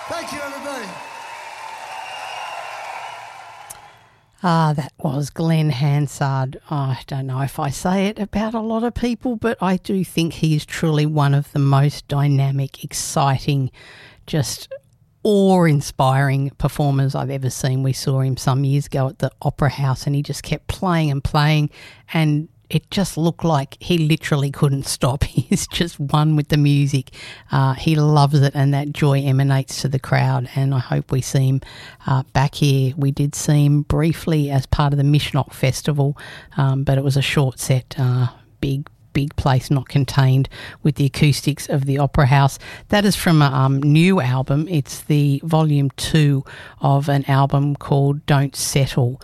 Thank you, everybody. That was Glenn Hansard. I don't know if I say it about a lot of people, but I do think he is truly one of the most dynamic, exciting, just awe-inspiring performers I've ever seen. We saw him some years ago at the Opera House and he just kept playing and playing, and it just looked like he literally couldn't stop. He's just one with the music. He loves it, and that joy emanates to the crowd, and I hope we see him back here. We did see him briefly as part of the Mishnok Festival, but it was a short set, big place, not contained, with the acoustics of the Opera House. That is from a new album. It's the volume 2 of an album called Don't Settle.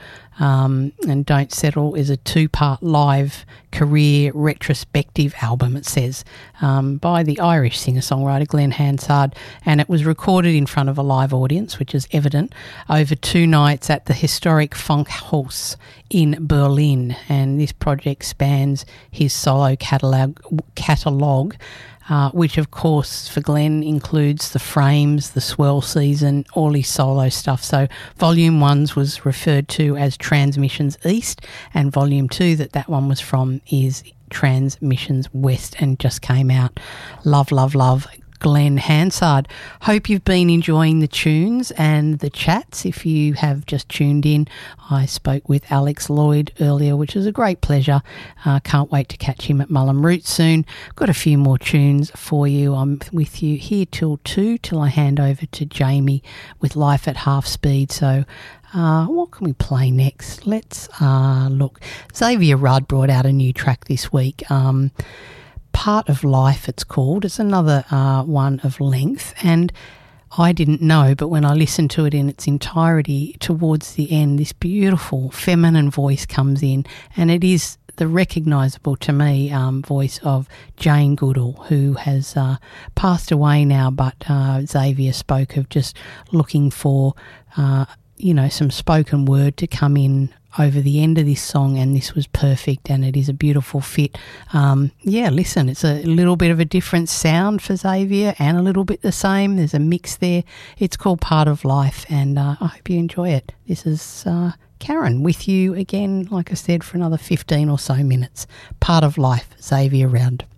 And Don't Settle is a 2-part live career retrospective album, it says, by the Irish singer-songwriter Glenn Hansard, and it was recorded in front of a live audience, which is evident, over 2 nights at the historic Funkhaus in Berlin. And this project spans his solo catalogue, which of course for Glenn includes The Frames, The Swell Season, all his solo stuff. So Volume 1 was referred to as Transmissions East, and Volume 2 that one was from is Transmissions West, and just came out. Love, love, love Glenn Hansard. Hope you've been enjoying the tunes and the chats. If you have just tuned in, I spoke with Alex Lloyd earlier, which was a great pleasure. Can't wait to catch him at Mullum Root soon. Got a few more tunes for you. I'm with you here till 2, till I hand over to Jamie with Life at Half Speed. So what can we play next? Let's look. Xavier Rudd brought out a new track this week. Part of Life, it's called. It's another one of length, and I didn't know, but when I listened to it in its entirety, towards the end, this beautiful feminine voice comes in, and it is the recognisable to me voice of Jane Goodall, who has passed away now, but Xavier spoke of just looking for some spoken word to come in over the end of this song, and this was perfect, and it is a beautiful fit. Listen, it's a little bit of a different sound for Xavier and a little bit the same. There's a mix there. It's called Part of Life, and I hope you enjoy it. This is Karen with you again, like I said, for another 15 or so minutes. Part of Life, Xavier Rudd.